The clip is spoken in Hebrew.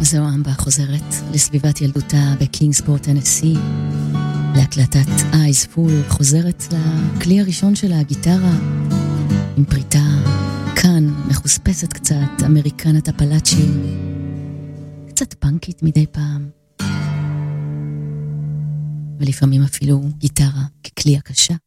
זו אמבה חוזרת לסביבת ילדותה בקינגספורט, טנסי, להקלטת Eyes Full, חוזרת לכלי הראשון שלה, הגיטרה, עם פריטה כאן, מחוספסת קצת, אמריקנת אפלאצ'י, קצת פאנקית מדי פעם, ולפעמים אפילו גיטרה ככלי הקשה.